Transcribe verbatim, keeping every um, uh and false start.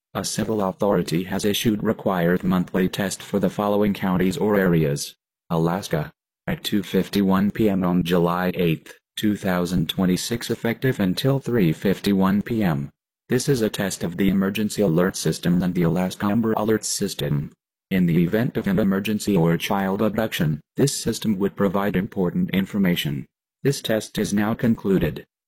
A civil authority has issued required monthly test for the following counties or areas. Alaska. At two fifty-one p m on July eighth, two thousand twenty-six, effective until three fifty-one p m This is a test of the emergency alert system and the Alaska Amber Alert system. In the event of an emergency or child abduction, this system would provide important information. This test is now concluded.